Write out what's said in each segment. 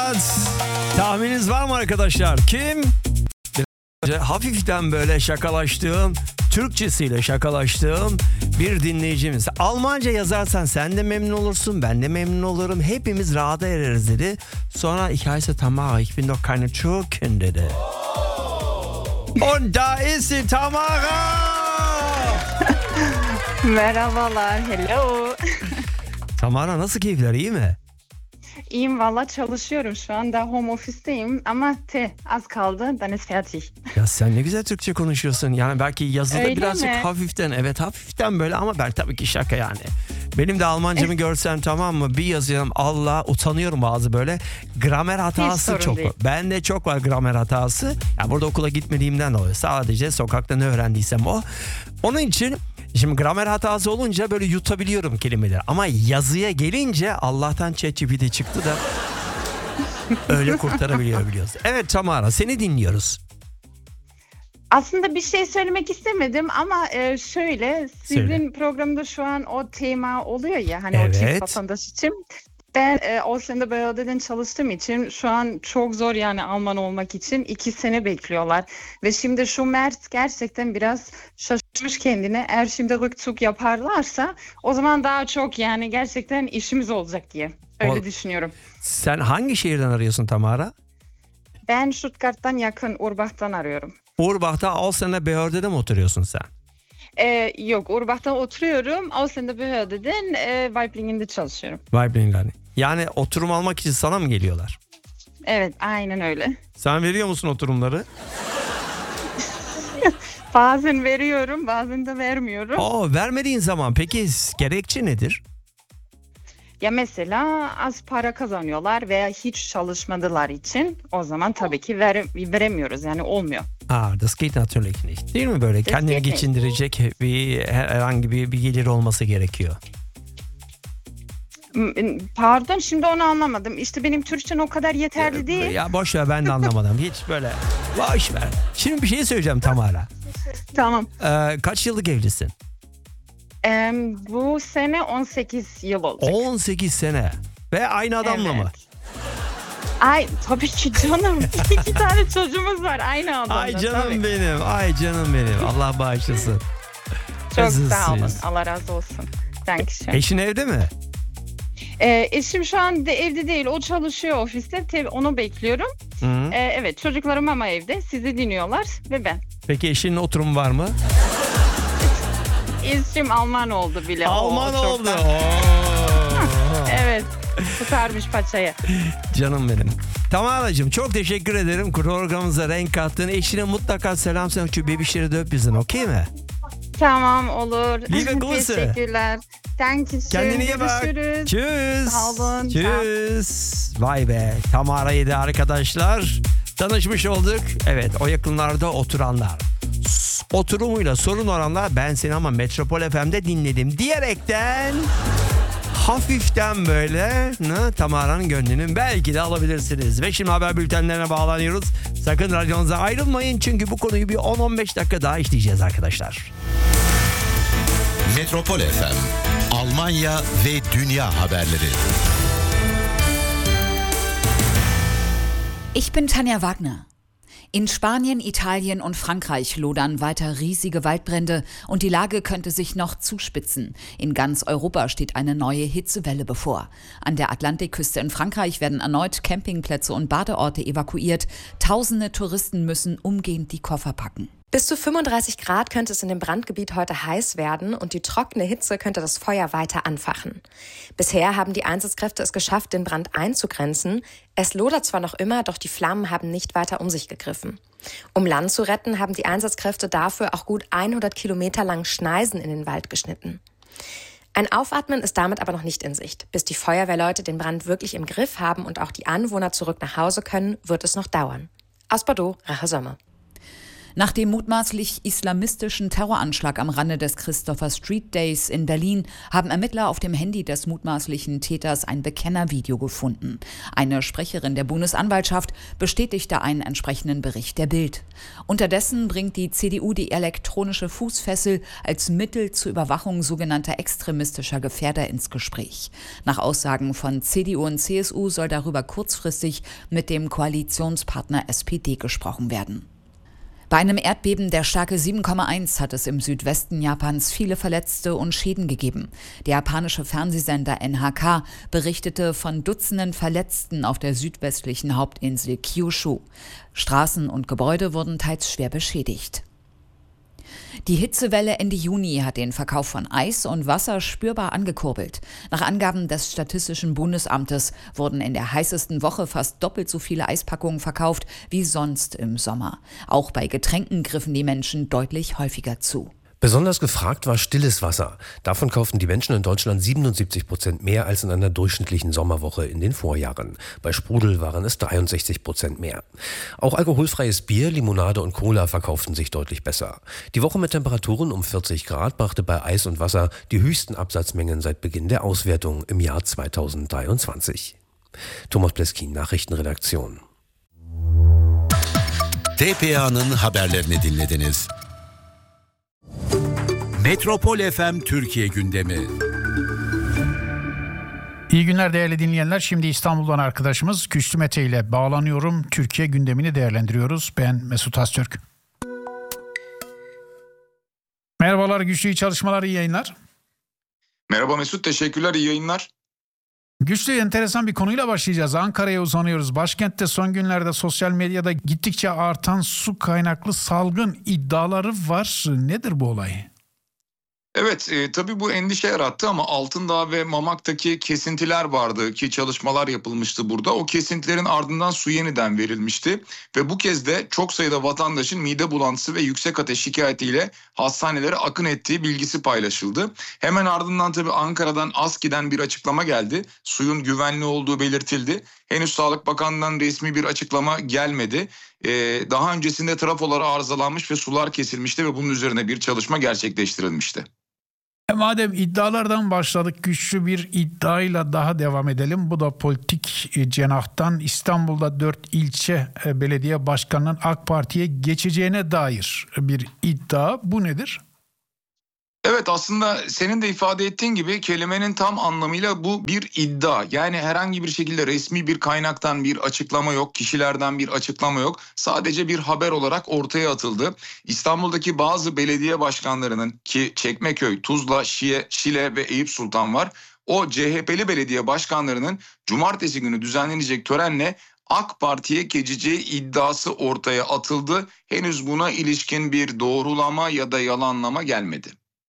Evet. Tahmininiz var mı arkadaşlar? Kim? Hafiften böyle şakalaştığım, Türkçesiyle şakalaştığım bir dinleyicimiz. Almanca yazarsan sen de memnun olursun, ben de memnun olurum. Hepimiz rahata ereriz dedi. Sonra ich heiße Tamara, ich bin doch keine Türkin dedi. Und da ist sie, Tamara! Merhabalar, hello. Tamara, nasıl keyifler, iyi mi? İyiyim valla, çalışıyorum şu anda, home office'teyim ama az kaldı, dann ist fertig. Ya sen ne güzel Türkçe konuşuyorsun. Yani belki yazıda Öyle birazcık mi? hafiften böyle ama ben tabii ki şaka yani. Benim de Almancamı görsen tamam mı? Bir yazıyorum, Allah utanıyorum bazı böyle gramer hatası sorun çok. değil. Bende çok var gramer hatası. Ya burada okula gitmediğimden dolayı sadece sokakta ne öğrendiysem o. Onun için şimdi gramer hatası olunca böyle yutabiliyorum kelimeleri. Ama yazıya gelince Allah'tan ChatGPT çıktı da öyle kurtarabiliyoruz. Evet Tamara, seni dinliyoruz. Aslında bir şey söylemek istemedim ama şöyle, sizin Söyle. programda şu an o tema oluyor ya, hani o Evet. çift vatandaş için. Ben Ausländerbehörde'den çalıştığım için şu an çok zor yani Alman olmak için 2 sene bekliyorlar. Ve şimdi şu Mert gerçekten biraz şaşırmış kendine. Eğer şimdi rückzug yaparlarsa o zaman daha çok yani gerçekten işimiz olacak diye. Öyle düşünüyorum. Sen hangi şehirden arıyorsun Tamara? Ben Stuttgart'tan yakın Urbach'tan arıyorum. Urbach'ta Ausländerbehörde'de mi oturuyorsun sen? Yok, Urbach'tan oturuyorum. Ausländerbehörde'den Weiblingen'de çalışıyorum. Weiblingen'de. Yani oturum almak için sana mı geliyorlar? Evet, aynen öyle. Sen veriyor musun oturumları? Bazen veriyorum, bazen de vermiyorum. Vermediğin zaman peki gerekçe nedir? Ya mesela az para kazanıyorlar veya hiç çalışmadılar için o zaman tabii ki veremiyoruz, yani olmuyor. Das geht natürlich nicht. Değil mi böyle? Kendini geht nicht. geçindirecek herhangi bir gelir olması gerekiyor. Pardon, şimdi onu anlamadım. İşte benim Türkçem o kadar yeterli değil. Ya boş ver, ben de anlamadım. Hiç böyle boş ver. Şimdi bir şey söyleyeceğim Tamara. Tamam. Kaç yıllık evlisin? Bu sene 18 yıl olacak. 18 sene. Ve aynı adamla mı? Ay tabii ki canım. 2 tane çocuğumuz var aynı adamda. Ay canım tabii. benim. Ay canım benim. Allah bağışlasın. Çok sağ olun. Azizsiniz. Allah razı olsun. Dankeschön. Eşin evde mi? Eşim şu an evde değil. O çalışıyor ofiste. Onu bekliyorum. Hı. Evet, çocuklarım ama evde. Sizi dinliyorlar ve ben. Peki eşinin oturumu var mı? Eşim Alman oldu bile. Alman çok oldu. da- Evet. Tutarmış paçayı. Canım benim. Tamara'cığım çok teşekkür ederim. Programımıza renk kattın. Eşine mutlaka selam söyle. Şu bebişleri de öp bizden, okey mi? Tamam, olur. Liebe Grüße. Teşekkürler. Dankeschön. Kendine iyi bak. Görüşürüz. Tschüss. Sağ olun. Tschüss. Vay be. Tamara'yı da arkadaşlar tanışmış olduk. Evet, o yakınlarda oturanlar. Oturumuyla sorun olanlar, ben seni ama Metropol FM'de dinledim diyerekten hafiften böyle Tamara'nın gönlünün belki de alabilirsiniz. Ve şimdi haber bültenlerine bağlanıyoruz. Sakın radyonuza ayrılmayın çünkü bu konuyu bir 10-15 dakika daha işleyeceğiz arkadaşlar. Metropol FM, Almanya ve dünya haberleri. Ich bin Tanja Wagner. In Spanien, Italien und Frankreich lodern weiter riesige Waldbrände und die Lage könnte sich noch zuspitzen. In ganz Europa steht eine neue Hitzewelle bevor. An der Atlantikküste in Frankreich werden erneut Campingplätze und Badeorte evakuiert. Tausende Touristen müssen umgehend die Koffer packen. Bis zu 35 Grad könnte es in dem Brandgebiet heute heiß werden und die trockene Hitze könnte das Feuer weiter anfachen. Bisher haben die Einsatzkräfte es geschafft, den Brand einzugrenzen. Es lodert zwar noch immer, doch die Flammen haben nicht weiter um sich gegriffen. Um Land zu retten, haben die Einsatzkräfte dafür auch gut 100 Kilometer lang Schneisen in den Wald geschnitten. Ein Aufatmen ist damit aber noch nicht in Sicht. Bis die Feuerwehrleute den Brand wirklich im Griff haben und auch die Anwohner zurück nach Hause können, wird es noch dauern. Aus Bordeaux, Rache Sommer. Nach dem mutmaßlich islamistischen Terroranschlag am Rande des Christopher Street Days in Berlin haben Ermittler auf dem Handy des mutmaßlichen Täters ein Bekennervideo gefunden. Eine Sprecherin der Bundesanwaltschaft bestätigte einen entsprechenden Bericht der Bild. Unterdessen bringt die CDU die elektronische Fußfessel als Mittel zur Überwachung sogenannter extremistischer Gefährder ins Gespräch. Nach Aussagen von CDU und CSU soll darüber kurzfristig mit dem Koalitionspartner SPD gesprochen werden. Bei einem Erdbeben der Stärke 7,1 hat es im Südwesten Japans viele Verletzte und Schäden gegeben. Der japanische Fernsehsender NHK berichtete von Dutzenden Verletzten auf der südwestlichen Hauptinsel Kyushu. Straßen und Gebäude wurden teils schwer beschädigt. Die Hitzewelle Ende Juni hat den Verkauf von Eis und Wasser spürbar angekurbelt. Nach Angaben des Statistischen Bundesamtes wurden in der heißesten Woche fast doppelt so viele Eispackungen verkauft wie sonst im Sommer. Auch bei Getränken griffen die Menschen deutlich häufiger zu. Besonders gefragt war stilles Wasser. Davon kauften die Menschen in Deutschland 77% mehr als in einer durchschnittlichen Sommerwoche in den Vorjahren. Bei Sprudel waren es 63% mehr. Auch alkoholfreies Bier, Limonade und Cola verkauften sich deutlich besser. Die Woche mit Temperaturen um 40 Grad brachte bei Eis und Wasser die höchsten Absatzmengen seit Beginn der Auswertung im Jahr 2023. Thomas Pleskin, Nachrichtenredaktion. TPA'nın haberlerini dinlediniz. Metropol FM Türkiye gündemi. İyi günler değerli dinleyenler. Şimdi İstanbul'dan arkadaşımız Güçlü Mete ile bağlanıyorum. Türkiye gündemini değerlendiriyoruz. Ben Mesut Aztürk. Merhabalar Güçlü, iyi çalışmalar, iyi yayınlar. Merhaba Mesut, teşekkürler, iyi yayınlar. Güçlü, enteresan bir konuyla başlayacağız. Ankara'ya uzanıyoruz. Başkentte son günlerde sosyal medyada gittikçe artan su kaynaklı salgın iddiaları var. Nedir bu olay? Evet, tabii bu endişe yarattı ama Altındağ ve Mamak'taki kesintiler vardı ki çalışmalar yapılmıştı burada. O kesintilerin ardından su yeniden verilmişti ve bu kez de çok sayıda vatandaşın mide bulantısı ve yüksek ateş şikayetiyle hastanelere akın ettiği bilgisi paylaşıldı. Hemen ardından tabii Ankara'dan ASKİ'den bir açıklama geldi. Suyun güvenli olduğu belirtildi. Henüz Sağlık Bakanlığı'ndan resmi bir açıklama gelmedi. Daha öncesinde trafolar arızalanmış ve sular kesilmişti ve bunun üzerine bir çalışma gerçekleştirilmişti. Madem iddialardan başladık, güçlü bir iddiayla daha devam edelim. Bu da politik cenahtan. İstanbul'da 4 ilçe belediye başkanının AK Parti'ye geçeceğine dair bir iddia. Bu nedir? Evet, aslında senin de ifade ettiğin gibi kelimenin tam anlamıyla bu bir iddia. Yani herhangi bir şekilde resmi bir kaynaktan bir açıklama yok, kişilerden bir açıklama yok. Sadece bir haber olarak ortaya atıldı. İstanbul'daki bazı belediye başkanlarının, ki Çekmeköy, Tuzla, Şile ve Eyüp Sultan var. O CHP'li belediye başkanlarının cumartesi günü düzenlenecek törenle AK Parti'ye geçeceği iddiası ortaya atıldı. Henüz buna ilişkin bir doğrulama ya da yalanlama gelmedi.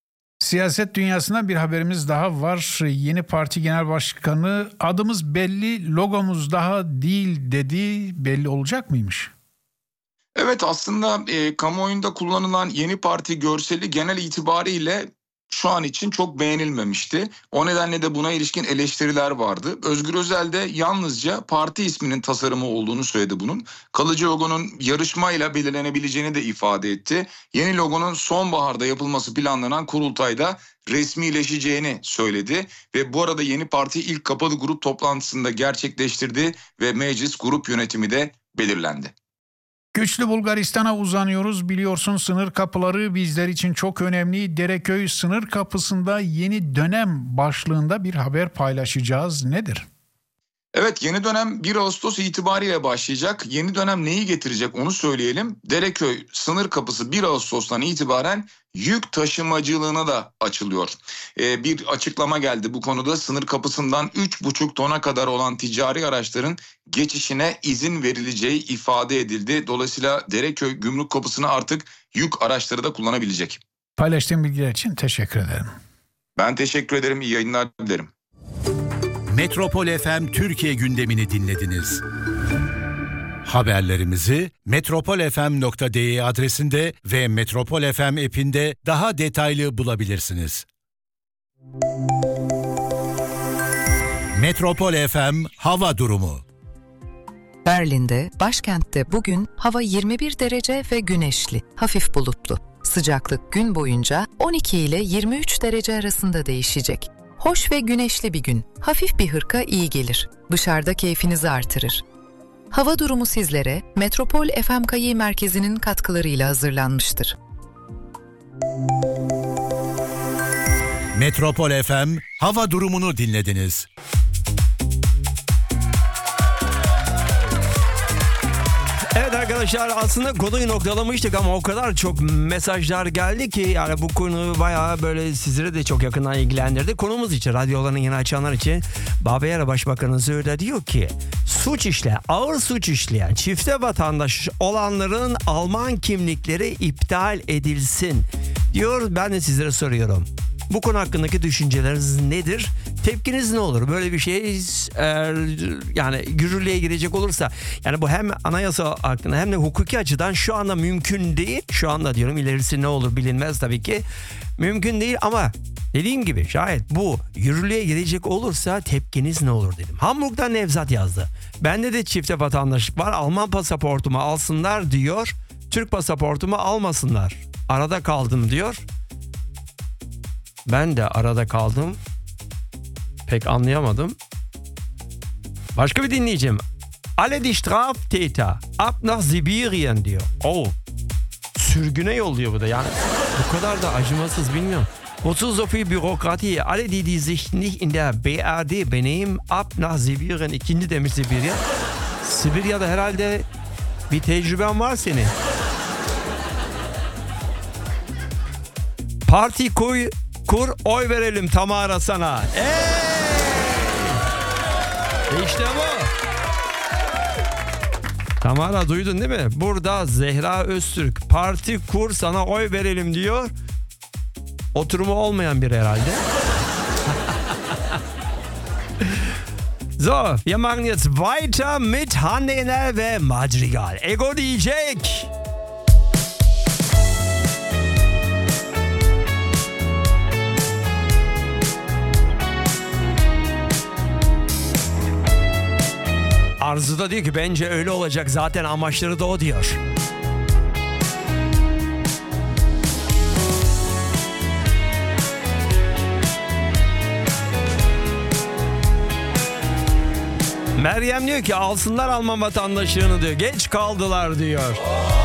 Siyaset dünyasından bir haberimiz daha var. Yeni parti genel başkanı adımız belli, logomuz daha değil dedi. Belli olacak mıymış? Evet, aslında kamuoyunda kullanılan yeni parti görseli genel itibariyle şu an için çok beğenilmemişti. O nedenle de buna ilişkin eleştiriler vardı. Özgür Özel de yalnızca parti isminin tasarımı olduğunu söyledi bunun. Kalıcı logonun yarışmayla belirlenebileceğini de ifade etti. Yeni logonun sonbaharda yapılması planlanan kurultayda resmileşeceğini söyledi. Ve bu arada yeni parti ilk kapalı grup toplantısında gerçekleştirdi ve meclis grup yönetimi de belirlendi. Güçlü Bulgaristan'a uzanıyoruz. Biliyorsun sınır kapıları bizler için çok önemli. Dereköy sınır kapısında yeni dönem başlığında bir haber paylaşacağız. Nedir? Evet, yeni dönem 1 Ağustos itibariyle başlayacak. Yeni dönem neyi getirecek onu söyleyelim. Dereköy sınır kapısı 1 Ağustos'tan itibaren yük taşımacılığına da açılıyor. Bir açıklama geldi bu konuda. Sınır kapısından 3,5 tona kadar olan ticari araçların geçişine izin verileceği ifade edildi. Dolayısıyla Dereköy gümrük kapısını artık yük araçları da kullanabilecek. Paylaştığım bilgiler için teşekkür ederim. Ben teşekkür ederim. İyi yayınlar dilerim. Metropol FM Türkiye gündemini dinlediniz. Haberlerimizi metropolfm.de adresinde ve Metropol FM app'inde daha detaylı bulabilirsiniz. Metropol FM hava durumu. Berlin'de, başkentte bugün hava 21 derece ve güneşli, hafif bulutlu. Sıcaklık gün boyunca 12 ile 23 derece arasında değişecek. Hoş ve güneşli bir gün. Hafif bir hırka iyi gelir. Dışarıda keyfinizi artırır. Hava durumu sizlere Metropol FM merkezinin katkılarıyla hazırlanmıştır. Metropol FM hava durumunu dinlediniz. Evet arkadaşlar, aslında konuyu noktalamıştık ama o kadar çok mesajlar geldi ki yani bu konu bayağı böyle sizlere de çok yakından ilgilendirdi. Konumuz için, radyolarını yeni açanlar için Baviera Başbakanı Söder diyor ki ağır suç işleyen çifte vatandaş olanların Alman kimlikleri iptal edilsin diyor. Ben de sizlere soruyorum. Bu konu hakkındaki düşünceleriniz nedir? Tepkiniz ne olur? Böyle bir şey yani yürürlüğe girecek olursa, yani bu hem anayasa hakkında hem de hukuki açıdan şu anda mümkün değil. Şu anda diyorum, ilerisi ne olur bilinmez tabii ki. Mümkün değil ama dediğim gibi şayet bu yürürlüğe girecek olursa tepkiniz ne olur dedim. Hamburg'dan Nevzat yazdı. Bende de çifte vatandaşlık var. Alman pasaportumu alsınlar diyor. Türk pasaportumu almasınlar. Arada kaldım diyor. Ben de arada kaldım. Pek anlayamadım. Başka bir dinleyicim. Alle die Straftäter ab nach Sibirien diyor. Sürgüne yolluyor bu da yani. Bu kadar da acımasız, bilmiyorum. Wozu so viel Bürokratie? Alle die sich nicht in der BRD benehmen ab nach Sibirien. İkinci demiş Sibirya. Sibirya'da herhalde bir tecrüben var senin. Parti kur, oy verelim Tamara sana. İşte bu. Tamara, duydun değil mi? Burada Zehra Öztürk, parti kur, sana oy verelim diyor. Oturumu olmayan biri herhalde. So, wir machen jetzt weiter mit Hande Yener ve Madrigal. Ego diyecek. Arzu da diyor ki bence öyle olacak, zaten amaçları da o diyor. Meryem diyor ki alsınlar Alman vatandaşlığını diyor. Geç kaldılar diyor.